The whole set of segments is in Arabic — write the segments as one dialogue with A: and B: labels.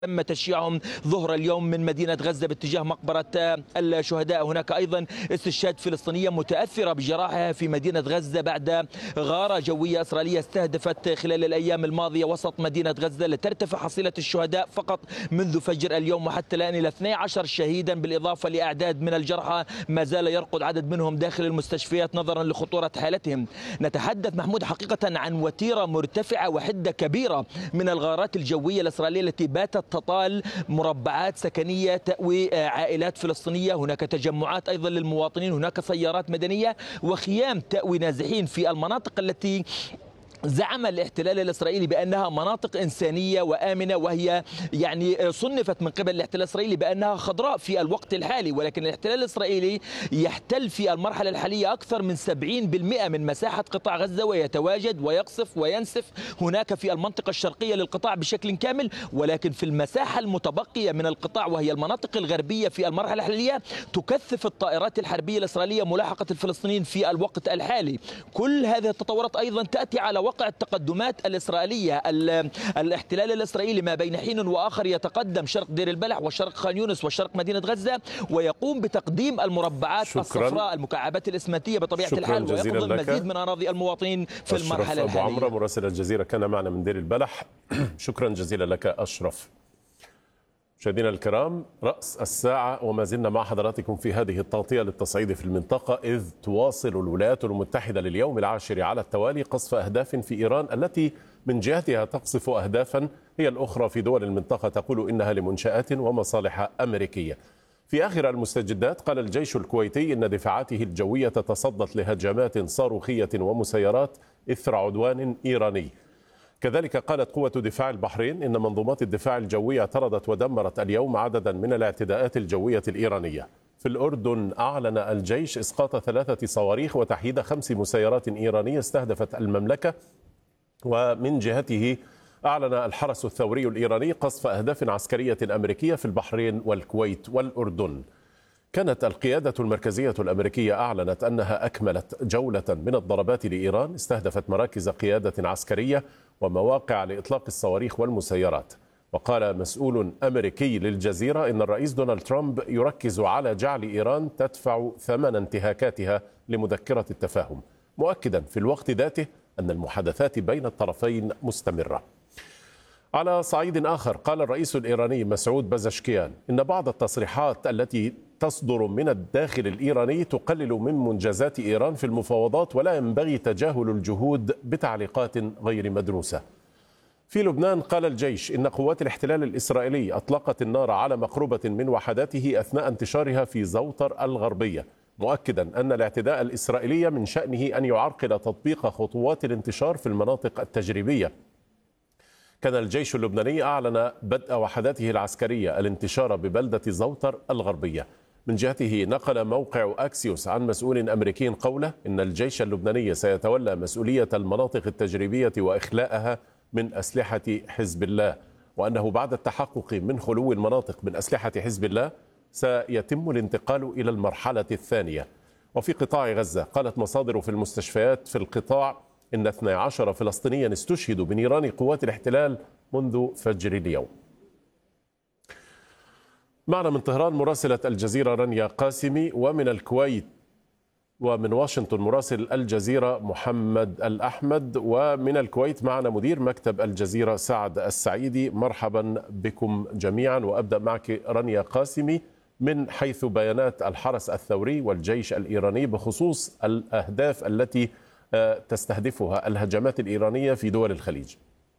A: تم تشييعهم ظهر اليوم من مدينة غزة باتجاه مقبرة الشهداء. هناك أيضا استشهاد فلسطينية متأثرة بجراحها في مدينة غزة بعد غارة جوية إسرائيلية استهدفت خلال الأيام الماضية وسط مدينة غزة، لترتفع حصيلة الشهداء فقط منذ فجر اليوم وحتى الآن إلى 12 شهيدا، بالإضافة لأعداد من الجرحى ما زال يرقد عدد منهم داخل المستشفيات نظرا لخطورة حالتهم. نتحدث محمود حقيقة عن وتيرة مرتفعة وحدة كبيرة من الغارات الجوية الإسرائيلية التي باتت تطال مربعات سكنية تأوي عائلات فلسطينية. هناك تجمعات أيضا للمواطنين، هناك سيارات مدنية وخيام تأوي نازحين في المناطق التي زعم الاحتلال الإسرائيلي بأنها مناطق إنسانية وآمنة، وهي يعني صنفت من قبل الاحتلال الإسرائيلي بأنها خضراء في الوقت الحالي، ولكن الاحتلال الإسرائيلي يحتل في المرحلة الحالية أكثر من 70% من مساحة قطاع غزة، ويتواجد ويقصف وينسف هناك في المنطقة الشرقية للقطاع بشكل كامل. ولكن في المساحة المتبقية من القطاع وهي المناطق الغربية في المرحلة الحالية تكثف الطائرات الحربية الإسرائيلية ملاحقة الفلسطينيين في الوقت الحالي. كل هذه التطورات أيضا تأتي على واقع التقدمات الإسرائيلية. الاحتلال الإسرائيلي ما بين حين وآخر يتقدم شرق دير البلح وشرق خان يونس وشرق مدينة غزة، ويقوم بتقديم المربعات الصفراء المكعبات الإسمنتية بطبيعة الحال، ويأخذ المزيد من أراضي المواطنين في المرحلة الحالية.
B: أبو عمرو مراسل الجزيرة كان معنا من دير البلح. شكرا جزيلا لك أشرف. مشاهدينا الكرام، رأس الساعة وما زلنا مع حضراتكم في هذه التغطية للتصعيد في المنطقة، إذ تواصل الولايات المتحدة لليوم العاشر على التوالي قصف أهداف في إيران التي من جهتها تقصف أهدافا هي الأخرى في دول المنطقة تقول إنها لمنشآت ومصالح أمريكية. في آخر المستجدات قال الجيش الكويتي إن دفاعاته الجوية تصدت لهجمات صاروخية ومسيرات إثر عدوان إيراني. كذلك قالت قوة دفاع البحرين إن منظومات الدفاع الجوي اعترضت ودمرت اليوم عددا من الاعتداءات الجوية الإيرانية. في الأردن أعلن الجيش إسقاط 3 صواريخ وتحييد 5 مسيرات إيرانية استهدفت المملكة. ومن جهته أعلن الحرس الثوري الإيراني قصف أهداف عسكرية أمريكية في البحرين والكويت والأردن. كانت القيادة المركزية الأمريكية أعلنت أنها أكملت جولة من الضربات لإيران استهدفت مراكز قيادة عسكرية ومواقع لإطلاق الصواريخ والمسيرات. وقال مسؤول أمريكي للجزيرة إن الرئيس دونالد ترامب يركز على جعل إيران تدفع ثمن انتهاكاتها لمذكرة التفاهم، مؤكدا في الوقت ذاته أن المحادثات بين الطرفين مستمرة. على صعيد آخر قال الرئيس الإيراني مسعود بزشكيان إن بعض التصريحات التي تصدر من الداخل الإيراني تقلل من منجزات إيران في المفاوضات، ولا ينبغي تجاهل الجهود بتعليقات غير مدروسة. في لبنان قال الجيش إن قوات الاحتلال الإسرائيلي أطلقت النار على مقربة من وحداته أثناء انتشارها في زوطر الغربية، مؤكدا أن الاعتداء الإسرائيلي من شأنه أن يعرقل تطبيق خطوات الانتشار في المناطق التجريبية. كان الجيش اللبناني أعلن بدء وحداته العسكرية الانتشار ببلدة زوطر الغربية. من جهته نقل موقع أكسيوس عن مسؤول أمريكي قوله إن الجيش اللبناني سيتولى مسؤولية المناطق التجريبية وإخلاءها من أسلحة حزب الله، وأنه بعد التحقق من خلو المناطق من أسلحة حزب الله سيتم الانتقال إلى المرحلة الثانية. وفي قطاع غزة قالت مصادر في المستشفيات في القطاع إن 12 فلسطينيا استشهدوا بنيران قوات الاحتلال منذ فجر اليوم. معنا من طهران مراسلة الجزيرة رانيا قاسمي، ومن الكويت ومن واشنطن مراسل الجزيرة محمد الأحمد، ومن الكويت معنا مدير مكتب الجزيرة سعد السعيدي. مرحبا بكم جميعا، وأبدأ معك رانيا قاسمي من حيث بيانات الحرس الثوري والجيش الإيراني بخصوص الأهداف التي تستهدفها الهجمات الإيرانية في دول الخليج.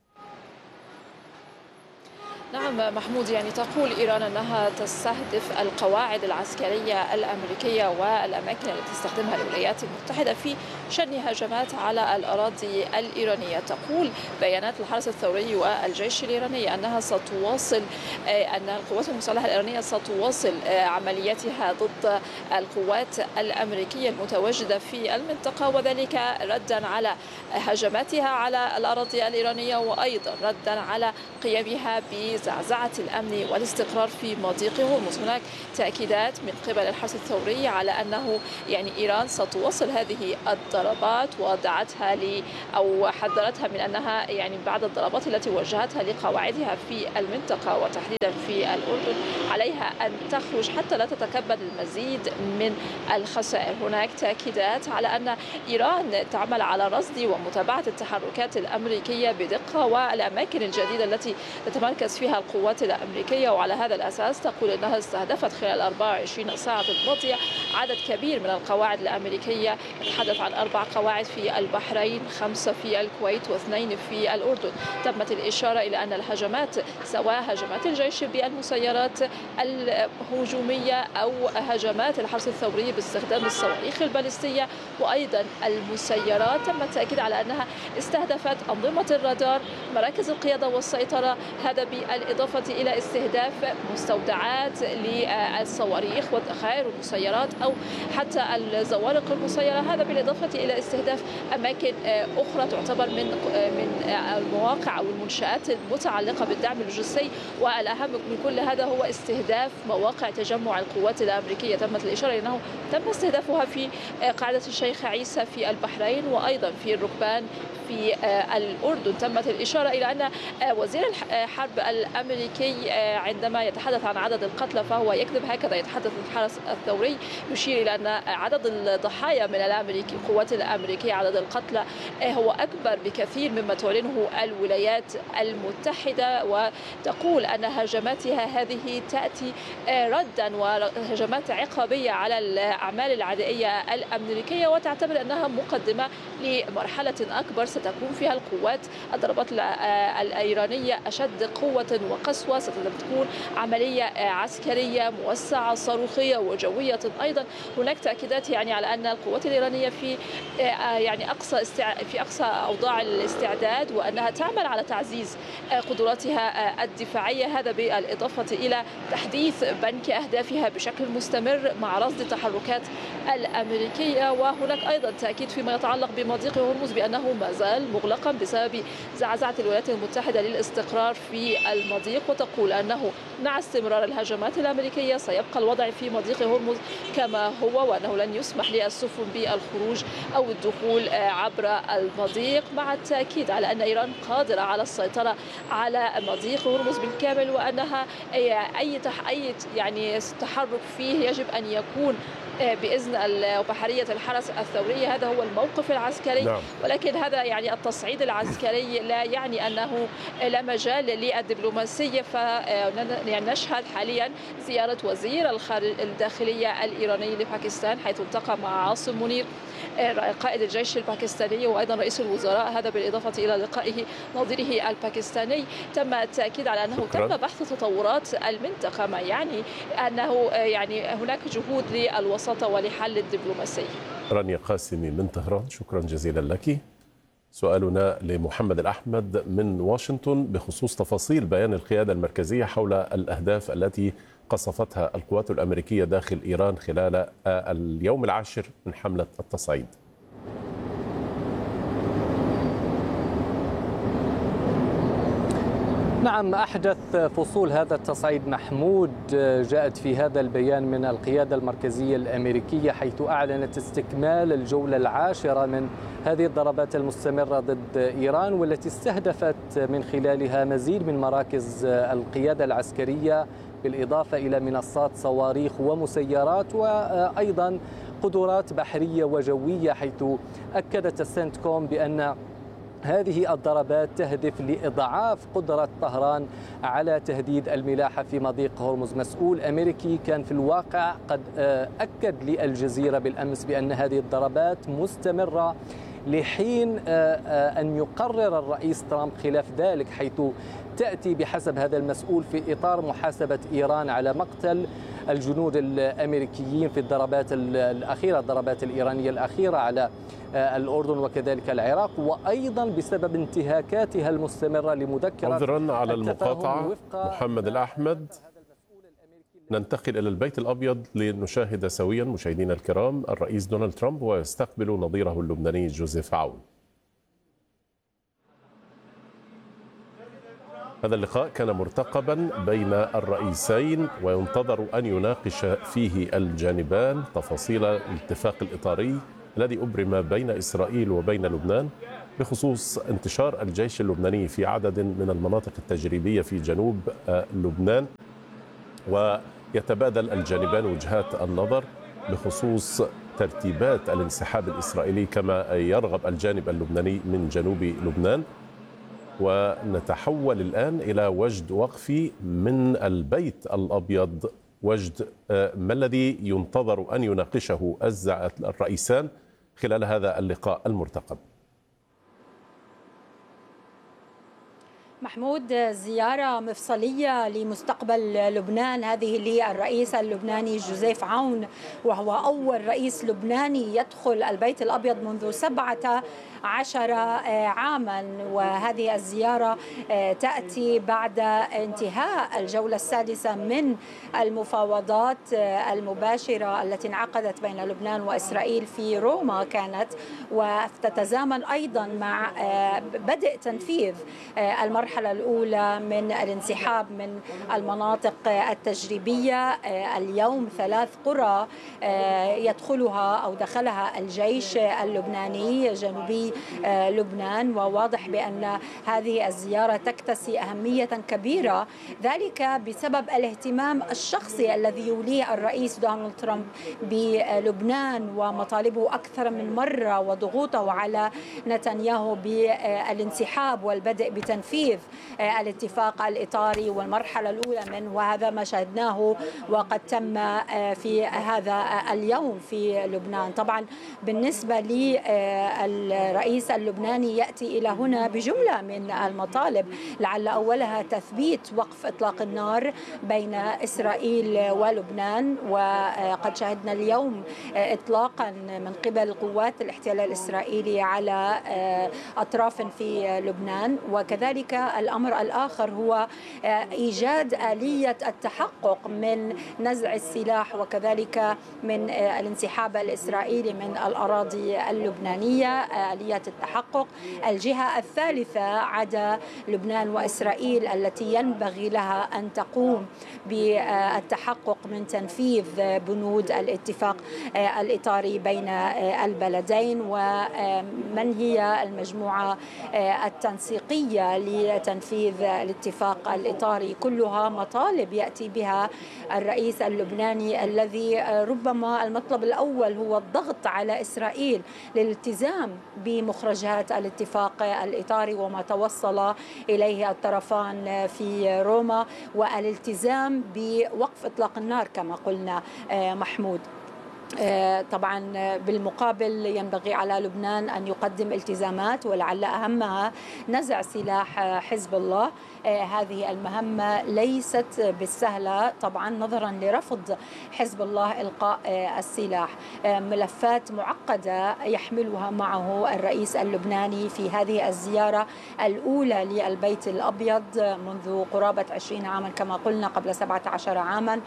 C: نعم محمود، يعني تقول إيران أنها تستهدف القواعد العسكرية الأمريكية والأماكن التي تستخدمها الولايات المتحدة في شن هجمات على الأراضي الإيرانية. تقول بيانات الحرس الثوري والجيش الإيراني أنها ستواصل أن القوات المسلحة الإيرانية ستواصل عملياتها ضد القوات الأمريكية المتواجدة في المنطقة، وذلك ردا على هجماتها على الأراضي الإيرانية، وأيضا ردا على قيامها زعزعة الأمن والاستقرار في مضيق هرمز. هناك تأكيدات من قبل الحرس الثوري على أنه إيران ستواصل هذه الضربات، ودعتها أو حذرتها من أنها بعد الضربات التي وجهتها لقواعدها في المنطقة وتحديدا في الأردن عليها أن تخرج حتى لا تتكبد المزيد من الخسائر. هناك تأكيدات على أن إيران تعمل على رصد ومتابعة التحركات الأمريكية بدقة والأماكن الجديدة التي تتمركز فيها القوات الأمريكية، وعلى هذا الأساس تقول أنها استهدفت خلال 24 ساعة الماضية عدد كبير من القواعد الأمريكية. نتحدث عن 4 قواعد في البحرين، 5 في الكويت و2 في الأردن. تمت الإشارة إلى أن الهجمات سواء هجمات الجيش بالمسيرات الهجومية أو هجمات الحرس الثوري باستخدام الصواريخ البالستية وأيضا المسيرات، تم التأكيد على أنها استهدفت أنظمة الرادار، مراكز القيادة والسيطرة، هذا بالإضافة إلى استهداف مستودعات للصواريخ والذخائر والمسيرات أو حتى الزوارق المسيرة، هذا بالإضافة إلى استهداف أماكن أخرى تعتبر من المواقع أو المنشآت المتعلقة بالدعم اللوجستي. والأهم من كل هذا هو استهداف مواقع تجمع القوات الأمريكية. تمت الإشارة أنه تم استهدافها في قاعدة الشيخ عيسى في البحرين وأيضا في الركبان في الأردن. تمت الإشارة إلى أن وزير الحرب الأمريكي عندما يتحدث عن عدد القتلى فهو يكذب، هكذا يتحدث الحرس الثوري، يشير إلى أن عدد الضحايا من القوات الأمريكية، عدد القتلى هو أكبر بكثير مما تعلنه الولايات المتحدة، وتقول أن هجماتها هذه تأتي ردا وهجمات عقابية على الأعمال العدائية الأمريكية، وتعتبر أنها مقدمة لمرحلة أكبر ستكون فيها القوات الضربات الإيرانية أشد قوة وقسوة، ستكون عملية عسكرية موسعة صاروخية وجوية أيضا. هناك تأكيدات على أن القوات الإيرانية في أقصى أوضاع الاستعداد، وأنها تعمل على تعزيز قدراتها الدفاعية، هذا بالإضافة إلى تحديث بنك أهدافها بشكل مستمر مع رصد التحركات الأمريكية. وهناك أيضا تأكيد فيما يتعلق بمضيق هرمز بأنه ما زال مغلقا بسبب زعزعة الولايات المتحدة للاستقرار في المضيق، وتقول أنه مع استمرار الهجمات الأمريكية سيبقى الوضع في مضيق هرمز كما هو، وأنه لن يسمح للسفن بالخروج أو الدخول عبر المضيق، مع التأكيد على أن إيران قادرة على السيطرة على مضيق هرمز بالكامل، وأنها أي تحرك فيه يجب أن يكون بإذن بحرية الحرس الثوري. هذا هو الموقف العسكري. نعم. ولكن هذا التصعيد العسكري لا يعني أنه لا مجال للدبلوماسية، فنشهد حاليا زيارة وزير الداخلية الإيراني لباكستان حيث التقى مع عاصم منير قائد الجيش الباكستاني وأيضا رئيس الوزراء، هذا بالإضافة إلى لقائه نظيره الباكستاني. تم التأكيد على أنه تم بحث تطورات المنطقة، ما يعني أنه هناك جهود للوساطة ولحل الدبلوماسي.
B: رانيا قاسمي من طهران، شكرا جزيلا لك. سؤالنا لمحمد الأحمد من واشنطن بخصوص تفاصيل بيان القيادة المركزية حول الأهداف التي قصفتها القوات الأمريكية داخل إيران خلال اليوم العاشر من حملة التصعيد.
D: نعم، أحدث فصول هذا التصعيد محمود جاءت في هذا البيان من القيادة المركزية الأمريكية، حيث أعلنت استكمال الجولة العاشرة من هذه الضربات المستمرة ضد إيران، والتي استهدفت من خلالها مزيد من مراكز القيادة العسكرية بالإضافة إلى منصات صواريخ ومسيرات وأيضا قدرات بحرية وجوية، حيث أكدت السنتكوم بأن هذه الضربات تهدف لإضعاف قدرة طهران على تهديد الملاحة في مضيق هرمز. مسؤول أمريكي كان في الواقع قد أكد للجزيرة بالأمس بأن هذه الضربات مستمرة لحين أن يقرر الرئيس ترامب خلاف ذلك، حيث تأتي بحسب هذا المسؤول في إطار محاسبة إيران على مقتل الجنود الأمريكيين في الضربات الأخيرة، الضربات الإيرانية الأخيرة على الأردن وكذلك العراق، وأيضا بسبب انتهاكاتها المستمرة لمذكرة.
B: عذرا على المقاطعة محمد الأحمد، ننتقل إلى البيت الأبيض لنشاهد سويا مشاهدينا الكرام الرئيس دونالد ترامب ويستقبل نظيره اللبناني جوزيف عون. هذا اللقاء كان مرتقبا بين الرئيسين، وينتظر أن يناقش فيه الجانبان تفاصيل الاتفاق الإطاري الذي أبرم بين إسرائيل وبين لبنان بخصوص انتشار الجيش اللبناني في عدد من المناطق التجريبية في جنوب لبنان. ويتبادل الجانبان وجهات النظر بخصوص ترتيبات الانسحاب الإسرائيلي كما يرغب الجانب اللبناني من جنوب لبنان. ونتحول الآن إلى وجد وقفي من البيت الأبيض. وجد ما الذي ينتظر أن يناقشه الرئيسان خلال هذا اللقاء المرتقب؟
E: محمود، زيارة مفصلية لمستقبل لبنان، هذه للرئيس اللبناني جوزيف عون، وهو أول رئيس لبناني يدخل البيت الأبيض منذ 17 عاما. وهذه الزيارة تأتي بعد انتهاء الجولة السادسة من المفاوضات المباشرة التي انعقدت بين لبنان وإسرائيل في روما كانت، وتتزامن أيضا مع بدء تنفيذ المرحلة الأولى من الانسحاب من المناطق التجريبية. اليوم 3 قرى يدخلها أو دخلها الجيش اللبناني جنوبي لبنان، وواضح بأن هذه الزيارة تكتسي أهمية كبيرة، ذلك بسبب الاهتمام الشخصي الذي يوليه الرئيس دونالد ترامب بلبنان ومطالبه أكثر من مرة وضغوطه على نتنياهو بالانسحاب والبدء بتنفيذ الاتفاق الإطاري والمرحلة الأولى منه، وهذا ما شاهدناه وقد تم في هذا اليوم في لبنان. طبعا بالنسبة للرئيس اللبناني يأتي إلى هنا بجملة من المطالب، لعل أولها تثبيت وقف إطلاق النار بين إسرائيل ولبنان، وقد شاهدنا اليوم إطلاقا من قبل قوات الاحتلال الإسرائيلي على أطراف في لبنان. وكذلك الأمر الآخر هو إيجاد آلية التحقق من نزع السلاح وكذلك من الانسحاب الإسرائيلي من الأراضي اللبنانية، آلية التحقق. الجهة الثالثة عدا لبنان وإسرائيل التي ينبغي لها أن تقوم بالتحقق من تنفيذ بنود الاتفاق الإطاري بين البلدين، ومن هي المجموعة التنسيقية لتنفيذ الاتفاق الإطاري. كلها مطالب يأتي بها الرئيس اللبناني الذي ربما المطلب الأول هو الضغط على إسرائيل للالتزام بمخرجات الاتفاق الإطاري وما توصل إليه الطرفان في روما، والالتزام بوقف إطلاق النار كما قلنا محمود. طبعا بالمقابل ينبغي على لبنان أن يقدم التزامات، ولعل أهمها نزع سلاح حزب الله. هذه المهمة ليست بالسهلة طبعا نظرا لرفض حزب الله إلقاء السلاح. ملفات معقدة يحملها معه الرئيس اللبناني في هذه الزيارة الأولى للبيت الأبيض منذ قرابة 20 عاما كما قلنا، قبل 17 عاما.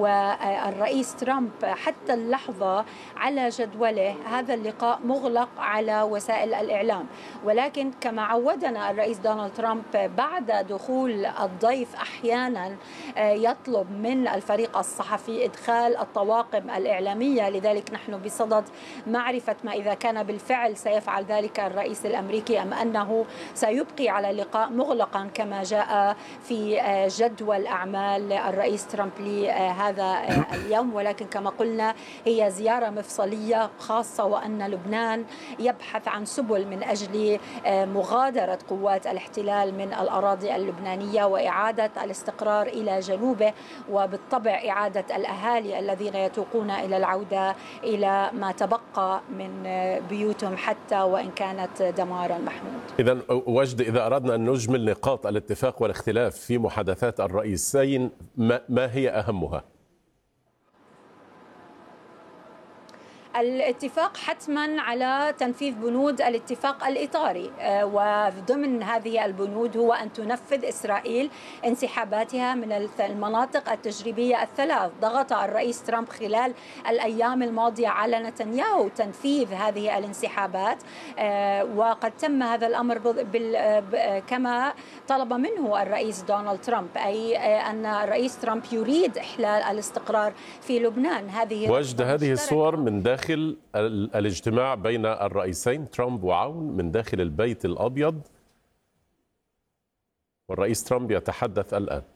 E: والرئيس ترامب حتى اللحظة على جدوله هذا اللقاء مغلق على وسائل الإعلام، ولكن كما عودنا الرئيس دونالد ترامب بعد دخول الضيف أحيانا يطلب من الفريق الصحفي إدخال الطواقم الإعلامية. لذلك نحن بصدد معرفة ما إذا كان بالفعل سيفعل ذلك الرئيس الأمريكي أم أنه سيبقي على اللقاء مغلقا كما جاء في جدول أعمال الرئيس ترامب لهذا اليوم. ولكن كما قلنا هي زيارة مفصلية خاصة، وأن لبنان يبحث عن سبل من أجل مغادرة قوات الاحتلال من الأراضي اللبنانية وإعادة الاستقرار إلى جنوبه، وبالطبع إعادة الأهالي الذين يتوقون إلى العودة إلى ما تبقى من بيوتهم حتى وإن كانت دمارا. محمود،
B: إذن وجد إذا أردنا أن نجمل نقاط الاتفاق والاختلاف في محادثات الرئيسين ما هي أهمها؟
E: الاتفاق حتما على تنفيذ بنود الاتفاق الإطاري، وضمن هذه البنود هو أن تنفذ إسرائيل انسحاباتها من المناطق التجريبية الثلاث. ضغط الرئيس ترامب خلال الأيام الماضية على نتنياهو تنفيذ هذه الانسحابات، وقد تم هذا الأمر كما طلب منه الرئيس دونالد ترامب، أي أن الرئيس ترامب يريد إحلال الاستقرار في لبنان.
B: وجد هذه الصور من داخل الاجتماع بين الرئيسين ترامب وعون من داخل البيت الأبيض، والرئيس ترامب يتحدث الآن.